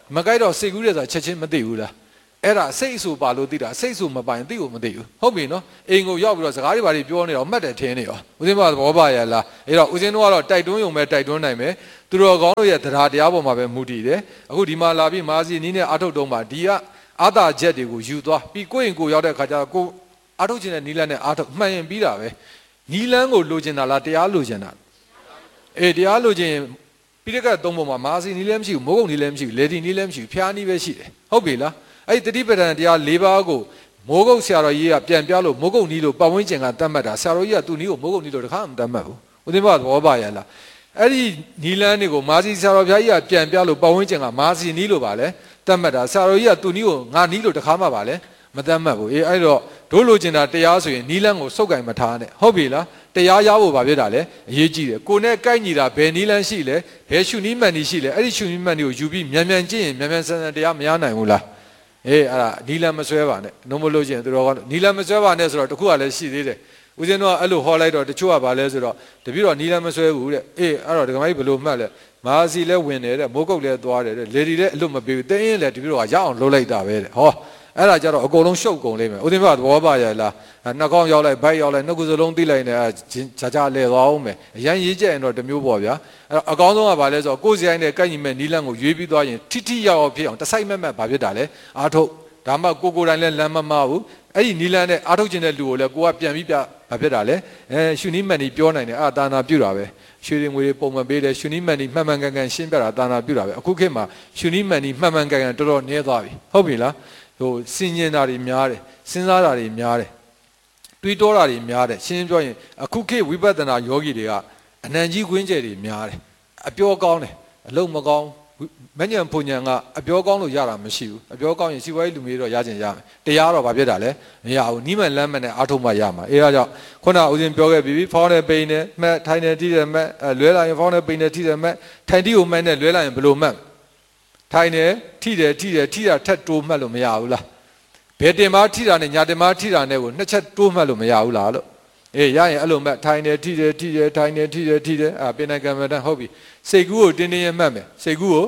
မကြိုက်တော့စိတ်ကူးတယ်ဆိုတာချက်ချင်းမသိဘူးလားအဲ့ဒါစိတ်အဆူပါလို့သိတာစိတ်အဆူမပိုင်သိကိုမသိဘူးဟုတ်ပြီနော်အိမ်ကိုရောက်ပြီးတော့စကားတွေဘာတွေပြောနေတော့မှတ်တယ်ထင်းနေရောဦးဇင်းဘသဘောပါရလားအဲ့တော့ဦးဇင်းတို့ကတော့တိုက်တွန်းယုံပဲတိုက်တွန်းနိုင်မယ်သူတော်ကောင်းတို့ရဲ့တရားတရားပေါ်မှာပဲမူတည်တယ်အခုဒီမှာလာပြီးမာစီနီးနဲ့အာထုတ်တုံးမှာဒီကအာသာချက်တွေကိုယူသွားပြီးကိုယ့်ရင်ကိုရောက်တဲ့ခါကျတော့ကိုအာထုတ်ခြင်းနဲ့နီးလန်းနဲ့အာထုတ်မှန်ရင်ပြီးတာပဲနီးလန်းကိုလိုချင်တာလားတရားလိုချင်တာအေးတရားလိုချင်ပိဋကတ်သုံးပုံမှာမာစီနီးလည်းမရှိဘူးမိုးကုတ်နီးလည်းမရှိဘူးလေဒီနီးလည်းမရှိဘူးဖျားနီးပဲရှိတယ်ဟုတ်ပြီလားအဲ့ဒီတတိပဋ္ဌာန်တရား၄ပါးကိုမိုးကုတ်ဆရာတော်ကြီးကပြန်ပြလို့မိုးကုတ်နီးလို့ပတ်ဝန်းကျင်ကတတ်မှတ်တာဆရာတော်ကြီးကသူ့နီးကိုမိုးကုတ်နီးလို့တခါမှမတတ်မှတ်ဘူးဦးသိမ့်ပါသဘောပါရလားအဲ့ဒီနီလန်းတွေကိုမာစီဆရာတော်ဘုရားကြီးကပြန်ပြလို့ပတ်ဝန်းကျင်ကမာစီနီးလို့ပါလဲတတ်မှတ်တာဆရာတော်ကြီးကသူ့နီးကိုငါနီးလို့တခါမှပါလဲမတတ်မှတ်ဘူးအေးအဲ့တော့တို့လိုချင်တာတရားဆိုရင်နီလန်းကိုစုပ်ကင်မထားနဲ့ဟုတ်ပြီလားတရားရဖို့ဘာဖြစ်တာလဲအရေးကြီးတယ်ကိုနဲ့ကိုက်ညီတာဘယ်နီလန်းရှိလဲဘယ်ရှုနီးမှန်နီးရှိလဲအဲ့ဒီရှုနီးမှန်နီးကိုယူပြီးမြန်မြန်ကျင့်ရင်မြန်မြန်ဆန်ဆန်တရားမရနိုင်ဘူးလားအေးအဲ့ဒါနီလန်းမဆွဲပါနဲ့နှုံးမလို့ချင်းသူတော်ကနီလန်းမဆွဲပါနဲ့ဆိုတော့တခုကလည်းရှိသေးတယ်ဦးဇင်းတို့ကအဲ့လိုဟောလိုက်တော့တချို့ကဘာလဲဆိုတော့တပည့်တော်နီလန်းမဆွဲဘူးတဲ့အေးအဲ့တော့ဒကမကြီးဘယ်လိုမှတ်လဲမာစီလည်းဝင်တယ်တဲ့မိုးကုတ်လည်းသွားတယ်တဲ့လေဒီလည်းအလွတ်မပေးဘူးတင်းရင်လည်းတပည့်တော်ကရအောင်လှုပ်လိုက်တာပဲတဲ့ဟောအဲ့ဒါကြတော့အကုန်လုံးရှုပ်ကုန်လိမ့်မယ်ဦးသိမ့်ပါသဘောပါရလားနှာခေါင်းရောက်လိုက်ဗိုက်ရောက်လိုက်နှုတ်ကစလုံးသိလိုက်နေဂျာဂျာလဲသွားအောင်မယ်အရင်ရေးကြရင်တော့တမျိုးပေါ့ဗျာအဲ့တော့အကောင်းဆုံးကဘာလဲဆိုတော့ကိုယ်စီတိုင်းနဲ့ကိုက်ညီမဲ့နီးလန်းကိုရွေးပြီးသွားရင်ထိထိရောက်အောင်ဖြစ်အောင်တစိုက်မက်မက်ဘာဖြစ်တာလဲအာထုတ်ဒါမှကိုယ်တိုင်လည်းလမ်းမမဘူးအဲ့ဒီနီးလန်းနဲ့အာထုတ်ခြင်းတဲ့လူကိုလည်းကိုကပြန်ပြီးပြဘာဖြစ်တာလဲရှုနီးမှန်နီးပြောနိုင်တယ်အာတာနာပြုတာပဲရွှေတွေငွေတွေပုံမှန်ပေးတယ်ရှုနီးမှန်နီးမှန်မှန်ကန်ကန်ရှင်းပြတာတာနာပြုတာပဲအခုခေတ်မှာရှုနီးမှန်နီးမှန်မှန်ကန်ကန်တော်တော်နည်းသွားပြီဟုတ်ပြီလားဟိုစဉ်းကျင်တာတွေများတယ်စဉ်းစားတာတွေများတယ်တွေးတောတာတွေများတယ်ရှင်းပြောရင်အခုခေတ်ဝိပဿနာယောဂီတွေကအနံကြီးခွင်းကျယ်တွေများတယ်အပြောကောင်းတယ်အလုံးမကောင်းမဉ္ဇဉ်ဘုံဉဏ်ကအပြောကောင်းလို့ရတာမရှိဘူးအပြောကောင်းရင်စီဝါရေးလူမျိုးတော့ရခြင်းရမယ်တရားတော့ဘာဖြစ်တာလဲမရဘူးနီးမှန်လမ်းမှန်နဲ့အားထုတ်မှရမှာအဲဒါကြောင့်ခုနဦးဇင်းပြောခဲ့ပြီးဖောင်းနဲ့ပိန်နဲ့မှတ်ထိုင်နဲ့ထိတယ်မှတ်လွဲလာရင်ဖောင်းနဲ့ပိန်နဲ့ထိတယ်မှတ်ထိုင်တိကိုမှတ်နဲ့လွဲလာရင်ဘယ်လိုမှတ်ထိုင်တယ်ထိတယ်ထိတာထက်တိုးမှတ်လို့မရဘူးလားဘယ်တင်မထိတာနဲ့ညာတင်မထိတာနဲ့ကိုနှစ်ချက်တိုးမှတ်လို့မရဘူးလားလို့အေးရရင်အဲ့လိုမှတ်ထိုင်တယ်ထိတယ်ထိုင်တယ်ထိတယ်ပင်နိုင်ကံမတန်ဟုတ်ပြီစိတ်ကူးကိုတင်းတင်းရမှတ်မယ်စိတ်ကူး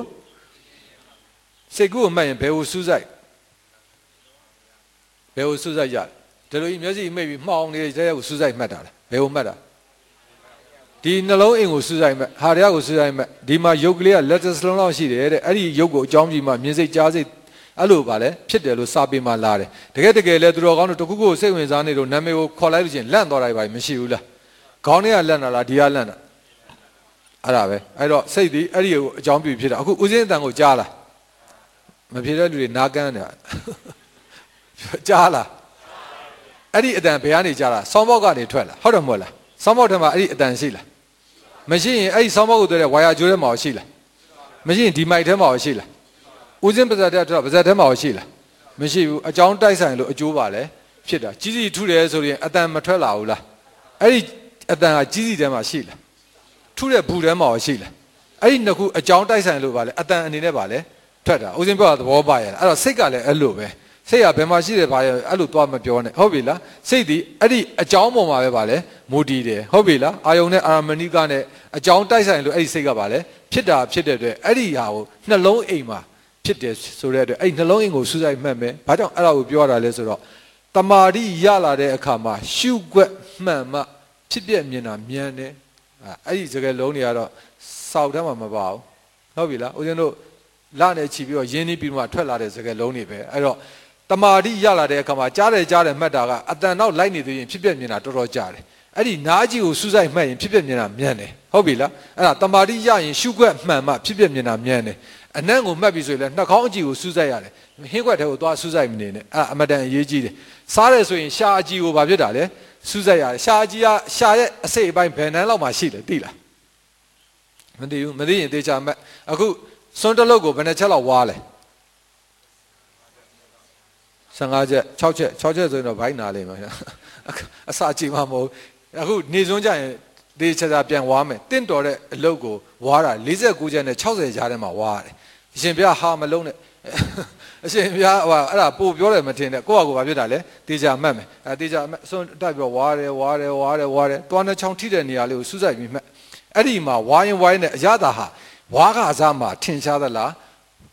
ကိုမှတ်ရင်ဘယ်ကိုစူးစိုက်ရတယ်ဒီလိုမျက်စိမိတ်ပြီးမှောင်နေတဲ့ရဲကိုစူးစိုက်မှတ်တာလေဘယ်ကိုမှတ်တာဒီနှလုံးအိမ်ကိုစူးစိုက်မှတ်ဟာရကိုစူးစိုက်မှတ်ဒီမှာရုပ်ကလေးကလက်စလုံးလောက်ရှိတယ်တဲ့အဲ့ဒီရုပ်ကိုအကြောင်းကြည့်မှမြင်စိတ်ကြားစိတ်အဲ့လိုပါလေဖြစ်တယ်လို့စာပေမှာလာတယ်တကယ်လဲသူတော်ကောင်းတို့တခုခုစိတ်ဝင်စားနေလို့နာမည်ကိုခေါ်လိုက်လို့ချင်းလန့်သွားတာပဲမရှိဘူးလားခေါင်းထဲကလန့်တာလားဒီကလန့်တာအဲ့ဒါပဲအဲ့တော့စိတ်ဒီအဲ့ဒီကိုအကြောင်းပြုဖြစ်တာအခုဦးစင်းအတန်ကိုကြားလားမဖြစ်တဲ့လူတွေနားကန်းတယ်ကြားလားအဲ့ဒီအတန်ဘယ်ကနေကြားလားဆောင်းပေါက်ကနေထွက်လာဟုတ်တယ်မဟုတ်လားဆောင်းပေါက်ထဲမှာအဲ့ဒီအတန်ရှိလားမရှိရင်အဲ့ဒီဆောင်းပေါက်ကိုတွေ့တဲ့ဝါယာကျိုးထဲမှာရှိလားမရှိရင်ဒီမိုက်ထဲမှာရှိလားဦးစင်းပါဇက်တဲ့တော့ပါဇက်ထဲမှာရှိလားမရှိဘူးအကြောင်းတိုက်ဆိုင်လို့အကျိုးပါလဲဖြစ်တာကြီးစီထုတယ်ဆိုရင်အတန်မထွက်လာဘူးလားအဲ့ဒီအတန်ကကြီးစီထဲမှာရှိလားထုတဲ့ဘူးထဲမှာရှိလားအဲ့ဒီနှစ်ခုအကြောင်းတိုက်ဆိုင်လို့ပါလဲအတန်အနေနဲ့ပါလဲထွက်တာဦးစင်းပြောတာသဘောပါရလားအဲ့တော့စိတ်ကလည်းအဲ့လိုပဲစိတ်ကဘယ်မှာရှိတယ်ပါရအဲ့လိုသွားမပြောနဲ့ဟုတ်ပြီလားစိတ်ဒီအဲ့ဒီအကြောင်းပေါ်မှာပဲပါလဲမူတည်တယ်ဟုတ်ပြီလားအာယုံနဲ့အာရမဏိကနဲ့အကြောင်းတိုက်ဆိုင်လို့အဲ့ဒီစိတ်ကပါလဲဖြစ်တာဖြစ်တဲ့အတွက်အဲ့ဒီဟာကိုနှလုံးအိမ်မှာဖြစ်တယ်ဆိုတဲ့အတွက်အဲ့နှလုံးအိမ်ကိုစူးစိုက်မှတ်မယ်ဘာကြောင့်အဲ့ဒါကိုပြောရတာလဲဆိုတော့တမာတိရလာတဲ့အခါမှာရှုွက်မှန်မှဖြစ်ပြမြင်တာမြန်တယ်အဲ့ဒီစကားလုံးတွေကတော့စောက်တမ်းမှာမပါဘူးဟုတ်ပြီလားဦးဇင်းတို့လနဲ့ချီပြီးတော့ရင်းနှီးပြီးမှထွက်လာတဲ့စကားလုံးတွေပဲအဲ့တော့တမာတိရလာတဲ့အခါမှာကြားတယ်မှတ်တာကအတန်နောက်လိုက်နေသေးရင်ဖြစ်ပြမြင်တာတော်တော်ကြားတယ်အဲ့ဒီနားကြီးကိုစူးစိုက်မှတ်ရင်ဖြစ်ပြမြင်တာမြန်တယ်ဟုတ်ပြီလားအဲ့ဒါတမာတိရရင်ရှုွက်မှန်မှဖြစ်ပြမြင်တာမြန်တယ်အနံ့ကိုမှတ်ပြီးဆိုရင်လည်းနှာခေါင်းအကြည့်ကိုစူးစိုက်ရတယ်ဟင်းခွက်ထဲကိုသွားစူးစိုက်မနေနဲ့အဲ့အမတန်အရေးကြီးတယ်စားတယ်ဆိုရင်ရှာအကြည့်ကိုဘာဖြစ်တာလဲစူးစိုက်ရတယ်ရှာအကြည့်ကရှာရဲ့အစိတ်အပိုင်းဘယ်နှန်းလောက်မှရှိလဲသိလားမသိဘူးမသိရင်သေချာမှတ်အခုစွန်းတလုတ်ကိုဘယ်နှချက်လောက်ဝါလဲ15ချက်6ချက်ဆိုရင်တော့ဘိုင်းနာလိမ့်မယ်အစကြည့်မှမဟုတ်အခုနေစွန်းကြရင်ဒီချက်စာပြန်ဝါမယ်တင့်တော်တဲ့အလုပ်ကိုဝါတာ49ချက်နဲ့60ကြားထဲမှာဝါရတယ်အရှင်ဘုရားဟာမလုံးနဲ့အရှင်ဘုရားဟိုအဲ့ဒါပို့ပြောတယ်မထင်နဲ့ကိုယ့်ဟာကိုယ်ဘာဖြစ်တာလဲတေချာမှတ်မယ်တေချာစွန်းတက်ပြီးဝါတယ်သွားနှချောင်းထိတဲ့နေရာလေးကိုစူးစိုက်ပြီးမှတ်အဲ့ဒီမှာဝါရင်နဲ့အရသာဟာဝါကစားမှာထင်ရှားသလား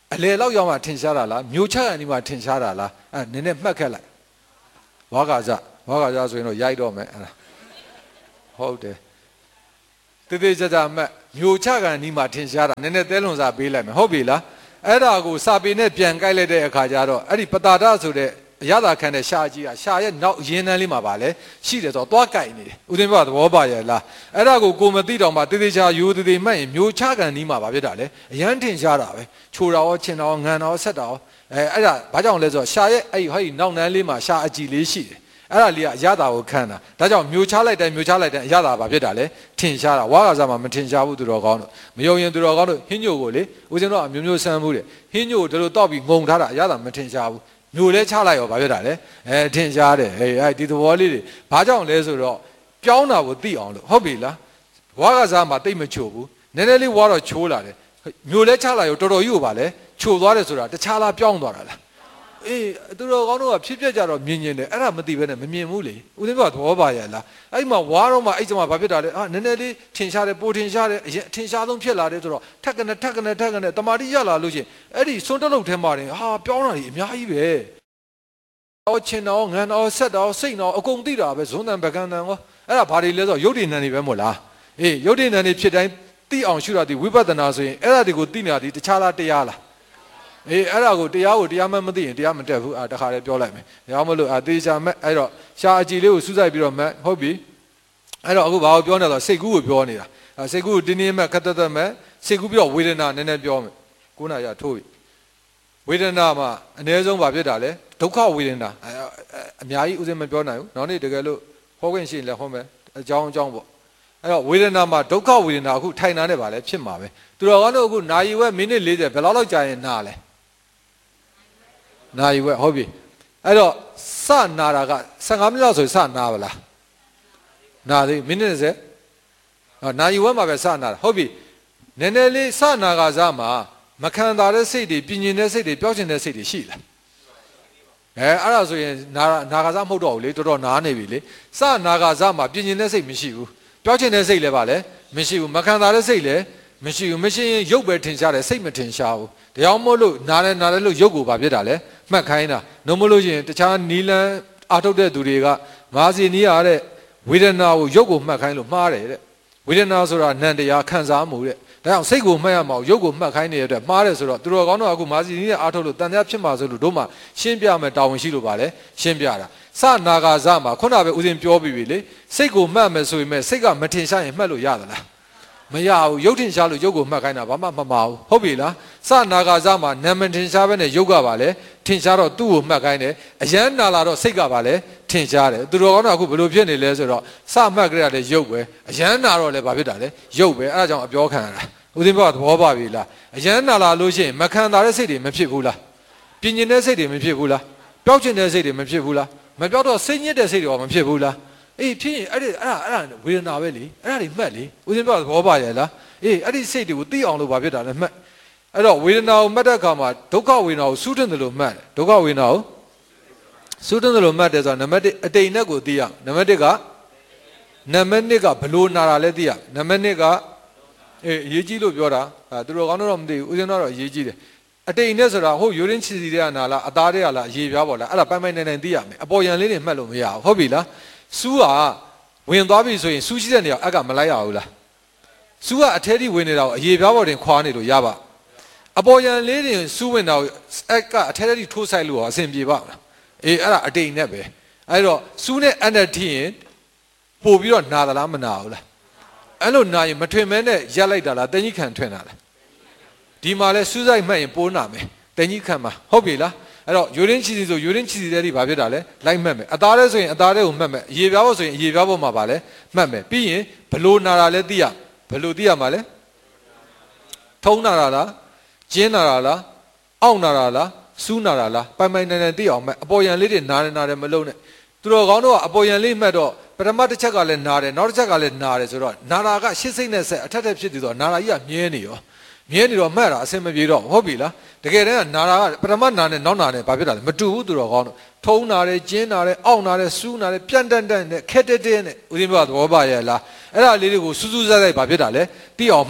အလေလောက်ရောက်မှထင်ရှားတာလားမျိုးချကန်ဒီမှာထင်ရှားတာလားနည်းနည်းမှတ်ခက်လိုက်ဝါကာကြဆိုရင်တော့ရိုက်တော့မယ်အဲ့ဒါဟုတ်တယ်တေးသေးကြကြမှတ်မျိုးချကန်ဒီမှာထင်ရှားတာနည်းနည်းသဲလွန်စာပေးလိုက်မယ်ဟုတ်ပြီလားအဲ့ဒါကိုစာပေနဲ့ပြန်ကိုက်လိုက်တဲ့အခါကျတော့အဲ့ဒီပတာဒဆိုတဲ့အရသာခံတဲ့ရှာကြီးကရှာရဲ့နောက်ရင်းနှန်းလေးမှာပါလဲရှိတယ်ဆိုတော့သွားကိုက်နေတယ်ဦးသိန်းဘသဘောပါရဲ့လားအဲ့ဒါကိုမသိတော့မှတေးသေးချာယူတေးသေးမှတ်ရင်မျိုးချကန်ဒီမှာပါဖြစ်တာလေအရန်ထင်ရှားတာပဲချိုတာရောချင်တာရောငံတာရောဆက်တာရောအဲ့ဒါဘာကြောင့်လဲဆိုတော့ရှာရဲ့အဲ့ဟိုနောက်နှန်းလေးမှာရှာအကြည်လေးရှိတယ်အဲ့ဒါလေးကအရသာကိုခံတာဒါကြောင့်မျိုးချလိုက်တိုင်းအရသာပါဖြစ်တာလေထင်ရှားတာဝါကစားမှာမထင်ရှားဘူးသူတော်ကောင်းတို့မယုံရင်သူတော်ကောင်းတို့ဟင်းညိုကိုလေဦးဇင်းတို့အမျိုးမျိုးဆန်းမှုတယ်ဟင်းညိုတို့တောက်ပြီးငုံထားတာအရသာမထင်ရှားဘူးမျိုးလဲချလိုက်ရောဘာဖြစ်တာလဲထင်ရှားတယ်ဒီသဘောလေးတွေဘာကြောင့်လဲဆိုတော့ပြောင်းတာကိုသိအောင်လို့ဟုတ်ပြီလားဝါကစားမှာတိတ်မချို့ဘူးနည်းနည်းလေးဝါတော့ချိုးလာတယ်မျိုးလဲချလိုက်ရောတော်တော်ကြီးကိုပါလဲချိုသွားတယ်ဆိုတာတခြားလားပြောင်းသွားတာလားသူတော်ကောင်းတို့ကဖြစ်ပြကြတော့မြင်တယ်အဲ့ဒါမသိဘဲနဲ့မမြင်ဘူးလေဦးသိန်းကသဘောပါရဲ့လားအဲ့မှာဝါတော့မှအဲ့ကျမှဘာဖြစ်တာလဲနည်းနည်းလေးထင်ရှားတယ်ပိုထင်ရှားတယ်အရင်ထင်ရှားဆုံးဖြစ်လာတယ်ဆိုတော့ထက်ကနေတမာတိရလာလို့ရှိရင်အဲ့ဒီစွန်းတက်လို့ထဲမှာတင်ပြောင်းတာကြီးအများကြီးပဲချင်တော့ငံတော့ဆက်တော့စိတ်တော့အကုန်သိတာပဲဇွန်းတန်ပကံတန်ရောအဲ့ဒါဘာတွေလဲဆိုတော့ရုပ်တည်နံတွေပဲမို့လားရုပ်တည်နံတွေဖြစ်တိုင်းသိအောင်ရှုတာဒီဝိပဿနာဆိုရင်အဲ့ဒါတွေကိုသိနေတာဒီတခြားလားတရားလားအဲ့ဒါကိုတရားမှမသိရင်တရားမတက်ဘူးတခါလေးပြောလိုက်မယ်။ဒါမှမဟုတ်သေချာမဲ့အဲ့တော့ရှာအကြည်လေးကိုစူးစိုက်ပြီးတော့မဲ့ဟုတ်ပြီ။အဲ့တော့အခုဘာကိုပြောနေလဲဆိုစိတ်ကူးကိုပြောနေတာ။စိတ်ကူးကိုတင်းတင်းမဲ့ခက်တက်မဲ့စိတ်ကူးပြီးတော့ဝေဒနာနည်းနည်းပြောမယ်။9နာရီထိုးပြီ။ဝေဒနာမှာအနည်းဆုံးဘာဖြစ်တာလဲဒုက္ခဝေဒနာအများကြီးဥစဉ်မပြောနိုင်ဘူး။နောက်နေ့တကယ်လို့ဟောခွင့်ရှိရင်လည်းဟောမယ်အကြောင်းပေါ့။အဲ့တော့ဝေဒနာမှာဒုက္ခဝေဒနာအခုထိုင်နာနဲ့ပါလဲဖြစ်မှာပဲ။သူတော်ကောင်းတို့အခုနာရီဝက်မိနစ်40ဘယ်လောက်ကြာရင်နာလဲ။နာရီဝက်ဟုတ်ပြီအဲ့တော့စနာတာက15မိနစ်လောက်ဆိုစနာပါလားနာသေးမိနစ်30နာရီဝက်မှာပဲစနာတာဟုတ်ပြီနည်းနည်းလေးစနာကစားမှာမခံတာတဲ့စိတ်တွေပြင်းကျင်တဲ့စိတ်တွေပျောက်ကျင်တဲ့စိတ်တွေရှိလားအဲ့ဒါဆိုရင်နာကစားမဟုတ်တော့ဘူးလေတော်တော်နားနေပြီလေစနာကစားမှာပြင်းကျင်တဲ့စိတ်မရှိဘူးပျောက်ကျင်တဲ့စိတ်လည်းပါလေမရှိဘူးမခံတာတဲ့စိတ်လည်းမရှိဘူးမရှိရင်ရုပ်ပဲထင်ရှားတယ်စိတ်မထင်ရှားဘူးတရားမို့လို့နားတယ်လို့ရုပ်ကိုဘာဖြစ်တာလဲမှတ်ခိုင်းတာနှုတ်မလို့ရင်တခြားနီလန်းအာထုတ်တဲ့သူတွေကမာစီနီးရတဲ့ဝေဒနာကိုရုပ်ကိုမှတ်ခိုင်းလို့မှားတယ်တဲ့ဝေဒနာဆိုတာနံတရားခံစားမှုတဲ့ဒါကြောင့်စိတ်ကိုမှတ်ရမှာရုပ်ကိုမှတ်ခိုင်းနေတဲ့အတွက်မှားတယ်ဆိုတော့သူတော်ကောင်းတို့အခုမာစီနီးနဲ့အာထုတ်လို့တန်တရားဖြစ်မှာဆိုလို့တို့မှရှင်းပြမယ်တာဝန်ရှိလို့ပါလေရှင်းပြတာစနာဂါဇမှာခုနကပဲဦးဇင်းပြောပြီးပြီလေစိတ်ကိုမှတ်မယ်ဆိုရင်စိတ်ကမထင်ရှားရင်မှတ်လို့ရသလားမရဘူးရုပ်ထင်ရှားလို့ရုပ်ကိုမှတ်ခိုင်းတာဘာမှမမှားဘူးဟုတ်ပြီလားစနာဂါဇမှာနာမထင်ရှားပဲနဲ့ရုပ်ကပါလေထင်ရှားတော့သူ့ကိုမှတ်ခိုင်းတယ်အယမ်းနာလာတော့စိတ်ကပါလေထင်ရှားတယ်သူတော်ကောင်းတော့အခုဘယ်လိုဖြစ်နေလဲဆိုတော့စမှတ်ကြရတယ်ရုပ်ပဲအယမ်းနာတော့လည်းဘာဖြစ်တာလဲရုပ်ပဲအဲဒါကြောင့်အပြောခံရတာဦးသိန်းဘသဘောပါပြီလားအယမ်းနာလာလို့ရှိရင်မခံတာတဲ့စိတ်တွေမဖြစ်ဘူးလားပြင်းကျင်တဲ့စိတ်တွေမဖြစ်ဘူးလားပျောက်ကျင်တဲ့စိတ်တွေမဖြစ်ဘူးလားမပျောက်တော့စိတ်ညစ်တဲ့စိတ်တွေမဖြစ်ဘူးလားဖြစ်ရင်အဲ့ဒါဝေဒနာပဲလေအဲ့ဒါတွေမှတ်လေဦးဇင်းပြောသဘောပါရဲ့လားအဲ့ဒီစိတ်တွေကိုသိအောင်လို့ဘာဖြစ်တာလဲမှတ်အဲ့တော့ဝေဒနာကိုမှတ်တဲ့အခါမှာဒုက္ခဝေဒနာကိုစူးတင်တယ်လို့မှတ်တယ်ဒုက္ခဝေဒနာကိုစူးတင်တယ်လို့မှတ်တယ်ဆိုတော့နံပါတ်1အတိမ်နဲ့ကိုသိရနံပါတ်1ကဘလို့နာတာလဲသိရနံပါတ်2ကအရေးကြီးလို့ပြောတာသူတို့ကောင်းတော့မသိဘူးဦးဇင်းတော့အရေးကြီးတယ်အတိမ်နဲ့ဆိုတာဟုတ်ယူရင်းချီစီတဲ့နာလားအသားတဲ့လားအရေးပြားပေါ်လားအဲ့ဒါပိုင်နိုင်သိရမယ်အပေါ်ရန်လေးတွေမှတ်လို့မရဘူးဟုတ်ပြီလားစူးကဝင်သွားပြီဆိုရင်စူးရှိတဲ့နေရာအကမလိုက်ရဘူးလားစူးကအထဲထိဝင်နေတာကိုအရေပြားပေါ်တင်ခွာနေလို့ရပါအပေါ်ရန်လေးတွေစူးဝင်တာကိုအကအထဲထိထိုးဆိုင်လို့အဆင်ပြေပါမလားအဲ့ဒါအတိမ်နဲ့ပဲအဲ့တော့စူးနဲ့အနဲ့ထိရင်ပို့ပြီးတော့နာသလားမနာဘူးလားအဲ့လိုနာရင်မထွင်မဲနဲ့ရက်လိုက်တာလားတင်ကြီးခံထွင်တာလားဒီမှာလဲစူးစိုက်မှတ်ရင်ပိုးနာမယ်တင်ကြီးခံမှာဟုတ်ပြီလားအဲ့တော့ယူရင်းချီစီဆိုယူရင်းချီစီတဲ့ဒီဘာဖြစ်တာလဲလိုက်မှတ်မယ်အသားလဲဆိုရင်အသားတွေကိုမှတ်မယ်အရေပြားဖို့ဆိုရင်အရေပြားဖို့မှာပါလဲမှတ်မယ်ပြီးရင်ဘလို့နာတာလဲသိရဘလို့သိရမှာလဲထုံးနာတာလားကျင်းနာတာလားအောင့်နာတာလားစူးနာတာလားပိုင်နိုင်သိအောင်မှတ်အပေါ်ရန်လေးတွေနာတယ်မလုံးနဲ့သူတော်ကောင်းတို့ကအပေါ်ရန်လေးမှတ်တော့ပထမတစ်ချက်ကလည်းနာတယ်နောက်တစ်ချက်ကလည်းနာတယ်ဆိုတော့နာတာကရှစ်စိတ်နဲ့ဆက်အထက်ထက်ဖြစ်ပြီးတော့နာတာကြီးကမြဲနေရောမှတ်တာအဆင်မပြေတော့ဟုတ်ပြီလားတကယ်တမ်းကနာတာကပထမနာနဲ့နောက်နာနဲ့ဘာဖြစ်တာလဲမတူဘူးသူတော်ကောင်းတို့ထုံးနာတယ်ကျင်းနာတယ်အောင့်နာတယ်စူးနာတယ်ပြန့်တန့်နဲ့ခက်တဲ့နဲ့ဦးဇင်းဘသဘောပါရဲ့လားအဲ့ဒါလေးတွေကိုစူးစူးဆိုင်ဆိုင်ဘာဖြစ်တာလဲသိအောင်မှတ်ပါ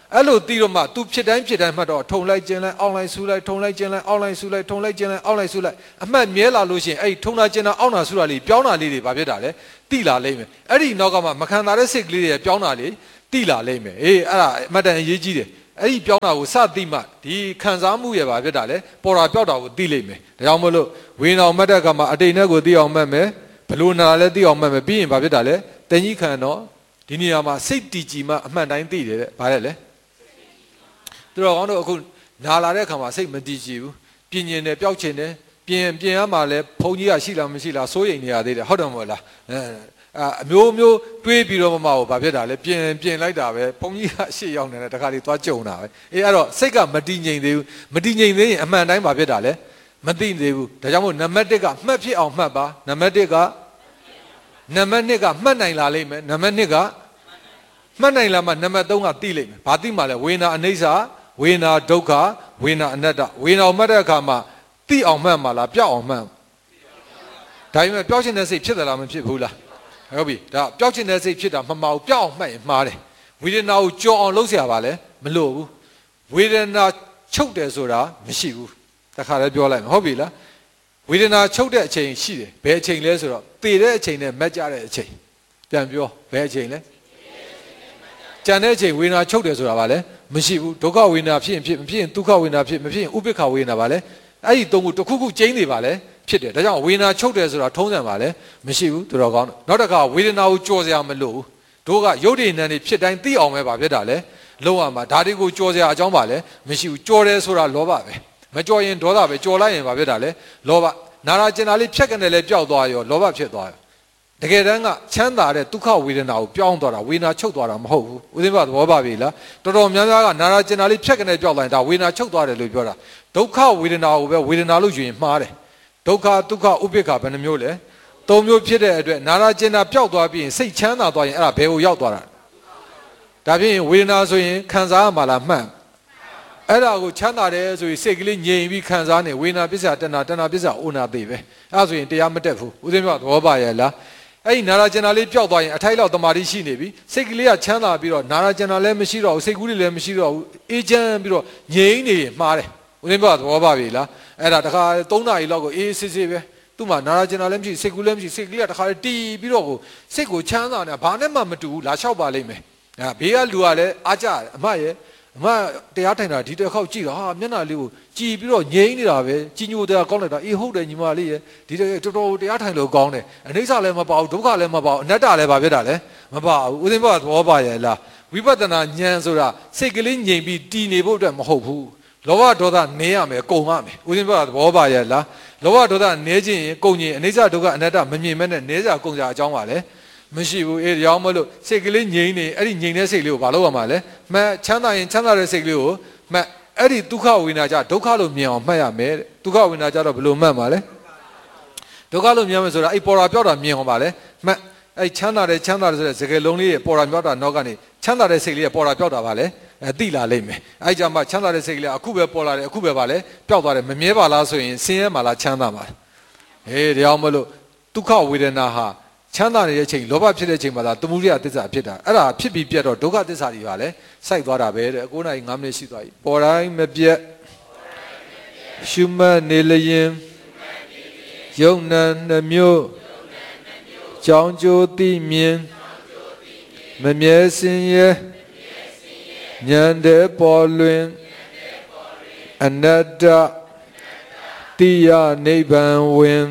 အဲ့လိုတီးတော့မှ तू ဖြစ်တိုင်းမှတ်တော့ထုံလိုက်ကျင်းလိုက်အောင်းလိုက်ဆူလိုက်ထုံလိုက်ကျင်းလိုက်အောင်းလိုက်ဆူလိုက်ထုံလိုက်ကျင်းလိုက်အောင်းလိုက်ဆူလိုက်အမှတ်မြဲလာလို့ရှိရင်အဲ့ထုံတာကျင်းတာအောင်းတာဆူတာလေးပြောင်းတာလေးတွေဘာဖြစ်တာလဲတိလာလိမ့်မယ်အဲ့ဒီနောက်ကမှမခံတာတဲ့စိတ်ကလေးတွေပြောင်းတာလေးတိလာလိမ့်မယ်အေးအဲ့ဒါအမှတ်တန်အရေးကြီးတယ်အဲ့ဒီပြောင်းတာကိုစသိမှဒီခံစားမှုရဲ့ဘာဖြစ်တာလဲပေါ်တာပြောက်တာကိုသိလိမ့်မယ်ဒါကြောင့်မို့လို့ဝေနာမှတ်တဲ့အခါမှာအတိတ်နဲ့ကိုသိအောင်မှတ်မယ်ဘလို့နာလဲသိအောင်မှတ်မယ်ပြီးရင်ဘာဖြစ်တာလဲတင်ကြီးခံတော့ဒီနေရာမှာစိတ်တည်ကြည်မှအမှန်တိုင်းသိတယ်တဲ့ဘာလဲလဲသူတော်ကောင်းတို့အခုနာလာတဲ့အခါမှာစိတ်မတည်ကြည်ဘူးပြင်းကျင်တယ်ပျောက်ချင်တယ်ပြင်ရမှာလဲဘုန်းကြီးကရှိလားမရှိလားစိုးရိမ်နေရသေးတယ်ဟုတ်တယ်မဟုတ်လားအမျိုးတွေးပြီးတော့မှဘာဖြစ်တာလဲပြင်လိုက်တာပဲဘုန်းကြီးကရှေ့ရောက်နေတဲ့တခါလေးသွားကြုံတာပဲအေးအဲ့တော့စိတ်ကမတည်ငြိမ်သေးဘူးမတည်ငြိမ်သေးရင်အမှန်တိုင်းဘာဖြစ်တာလဲမသိသေးဘူးဒါကြောင့်မို့နံပါတ်1ကမှတ်ဖြစ်အောင်မှတ်ပါနံပါတ်1ကနံပါတ်2ကမှတ်နိုင်လာလိမ့်မယ်နံပါတ်2ကမှတ်နိုင်လာမှနံပါတ်3ကသိလိမ့်မယ်ဘာသိမှလဲဝေနာအနိစ္စဝေနာဒုက္ခဝေနာအနတ္တဝေနာကိုမှတ်တဲ့အခါမှာသိအောင်မှတ်မှာလားပြောက်အောင်မှတ်ဒါပေမဲ့ပြောက်ချင်တဲ့စိတ်ဖြစ်သလားမဖြစ်ဘူးလားဟုတ်ပြီဒါပြောက်ချင်တဲ့စိတ်ဖြစ်တာမမှားဘူးပြောက်အောင်မှတ်ရင်မှားတယ်ဝေဒနာကိုကြော်အောင်လုပ်เสียပါလဲမလို့ဘူးဝေဒနာချုပ်တယ်ဆိုတာမရှိဘူးတခါလည်းပြောလိုက်မယ်ဟုတ်ပြီလားဝေဒနာချုပ်တဲ့အချိန်ရှိတယ်ဘယ်အချိန်လဲဆိုတော့တည်တဲ့အချိန်နဲ့မက်ကြတဲ့အချိန်ပြန်ပြောဘယ်အချိန်လဲကြံတဲ့အချိန်ဝေဒနာချုပ်တယ်ဆိုတာဗာလဲမရှိဘူးဒုက္ခဝေဒနာဖြစ်ရင်ဖြစ်မဖြစ်ရင်ဒုက္ခဝေဒနာဖြစ်မဖြစ်ရင်ဥပိ္ပခဝေဒနာဗာလဲအဲ့ဒီသုံးခုတစ်ခုခုကျင်းနေပါလဲဖြစ်တယ်ဒါကြောင့်ဝေဒနာချုပ်တယ်ဆိုတာထုံးစံပါလဲမရှိဘူးတော်တော်ကောင်းနောက်တစ်ခါဝေဒနာကိုကြော်စရာမလိုဘူးတို့ကရုပ်တည်နံတွေဖြစ်တိုင်းသိအောင်ပဲဗာဖြစ်တာလဲလုံးဝမှာဒါတွေကိုကြော်စရာအကြောင်းပါလဲမရှိဘူးကြော်တယ်ဆိုတာလောဘပဲမကြော်ရင်ဒေါသပဲကြော်လိုက်ရင်ဗာဖြစ်တာလဲလောဘနာရာကျင်တာလေးဖြတ်ကနေလဲပျောက်သွားရောလောဘဖြစ်သွားရောတကယ်တမ်းကချမ်းသာတဲ့ဒုက္ခဝေဒနာကိုပြောင်းသွားတာဝေဒနာချုပ်သွားတာမဟုတ်ဘူးဦးသိန်းပါသဘောပါပြီလားတော်တော်များများကနာရာကျင်တာလေးဖြတ်ကနေပျောက်သွားရင်ဒါဝေဒနာချုပ်သွားတယ်လို့ပြောတာဒုက္ခဝေဒနာကိုပဲဝေဒနာလို့ယူရင်မှားတယ်ဒုက္ခဒုက္ခဥပိ္ပခဘယ်နှမျိုးလဲ၃မျိုးဖြစ်တဲ့အတွက်နာရာကျင်တာပျောက်သွားပြီးရင်စိတ်ချမ်းသာသွားရင်အဲ့ဒါဘယ်ကိုရောက်သွားတာဒါဖြင့်ဝေဒနာဆိုရင်ခံစားရမှာလားမှန်အဲ့ဒါကိုချမ်းသာတယ်ဆိုရင်စိတ်ကလေးငြိမ်ပြီးခံစားနေဝေဒနာပစ္စယတဏ္ဍပစ္စယအိုနာသိပဲအဲ့ဒါဆိုရင်တရားမတက်ဘူးဦးသိန်းပါသဘောပါရဲ့လားအဲ့ဒီနာရာကျင်တာလေးပျောက်သွားရင်အထိုက်လောက်တမာတိရှိနေပြီစိတ်ကလေးကချမ်းသာပြီးတော့နာရာကျင်တာလည်းမရှိတော့ဘူးစိတ်ကူးတွေလည်းမရှိတော့ဘူးအေးချမ်းပြီးတော့ငြိမ်နေရင်မှားတယ်ဦးသိန်းပါသဘောပါပြီလားအဲ့ဒါတခါ3နာရီလောက်ကိုအေးစစ်စစ်ပဲသူ့မှာနာရာကျင်တာလည်းမရှိစိတ်ကူးလည်းမရှိစိတ်ကလေးကတခါတီးပြီးတော့ကိုစိတ်ကိုချမ်းသာနေတာဘာနဲ့မှမတူဘူးလာလျှောက်ပါလိမ့်မယ်ဘေးကလူကလည်းအားကြအမရဲ့အမတရားထိုင်တာဒီတစ်ခေါက်ကြည့်တော့ဟာမျက်နှာလေးကိုကြည်ပြီးတော့ငြိမ်းနေတာပဲကြီးညိုတရားကောင်းလိုက်တာအေးဟုတ်တယ်ညီမလေးရဲ့ဒီတော်တော်တရားထိုင်လို့ကောင်းတယ်အနိစ္စလည်းမပါဘူးဒုက္ခလည်းမပါဘူးအနတ္တလည်းဘာဖြစ်တာလဲမပါဘူးဦးသိန်းဘုရားသဘောပါရဲ့လားဝိပဿနာဉာဏ်ဆိုတာစိတ်ကလေးငြိမ်ပြီးတည်နေဖို့အတွက်မဟုတ်ဘူးလောဘဒေါသနည်းရမယ်ကုန်ရမယ်ဦးသိန်းဘုရားသဘောပါရဲ့လားလောဘဒေါသနည်းခြင်းရင်ကုန်ခြင်းအနိစ္စဒုက္ခအနတ္တမမြင်မဲ့နဲ့နည်းစရာကုန်စရာအကြောင်းပါလေမရှိဘူးအေးရောင်းမလို့စိတ်ကလေးငြိမ်နေအဲ့ဒီငြိမ်တဲ့စိတ်လေးကိုဘာလုပ်ရမှာလဲမှတ်ချမ်းသာရင်ချမ်းသာတဲ့စိတ်ကလေးကိုမှတ်အဲ့ဒီဒုက္ခဝေဒနာကြဒုက္ခလို့မြင်အောင်မှတ်ရမယ်တဲ့ဒုက္ခဝေဒနာကြတော့ဘယ်လိုမှတ်မှာလဲဒုက္ခလို့မြင်မယ်ဆိုတာအဲ့ပေါ်တာပြောတာမြင်အောင်ပါလဲမှတ်အဲ့ချမ်းသာတယ်ဆိုတဲ့စကားလုံးလေးရဲ့ပေါ်တာပြောတာနောက်ကနေချမ်းသာတဲ့စိတ်လေးရဲ့ပေါ်တာပြောတာပါလဲသိလာလိမ့်မယ်အဲ့ကြမှာချမ်းသာတဲ့စိတ်ကလေးအခုပဲပေါ်လာတယ်အခုပဲပါလဲပျောက်သွားတယ်မမြဲပါလားဆိုရင်ဆင်းရဲမှာလားချမ်းသာမှာဟေးတရားမလို့ဒုက္ခဝေဒနာဟာချမ်းသာနေတဲ့အချိန်လောဘဖြစ်တဲ့အချိန်မှာသာသမုဒိယသစ္စာဖြစ်တာအဲ့ဒါဖြစ်ပြီးပြတ်တော့ဒုက္ခသစ္စာတွေပါလဲစိုက်သွားတာပဲတဲ့9 နာရီ 5 မိနစ်ရှိသွားပြီပေါ်တိုင်းမပြတ်ရှုမှတ်နေလျင်ယုံနံနှမျိုးကြောင်းကျိုးသိမြင်မမြဲစင်ရဲ့ဉာဏ်တဲ့ပေါ်လွင်အနတ္တတိယနိဗ္ဗာန်ဝင်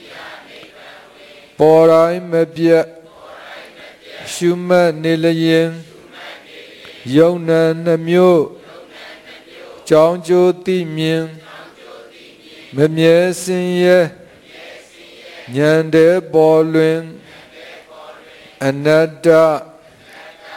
ပေါ်တိုင်းမပြတ်ရှုမှတ်နေလျင်ယုံနံနှမျိုးကြောင်းကျိုးသိမြင်မမြဲစင်ရဲ့ဉာဏ်တဲ့ပေါ်လွင်အနတ္တ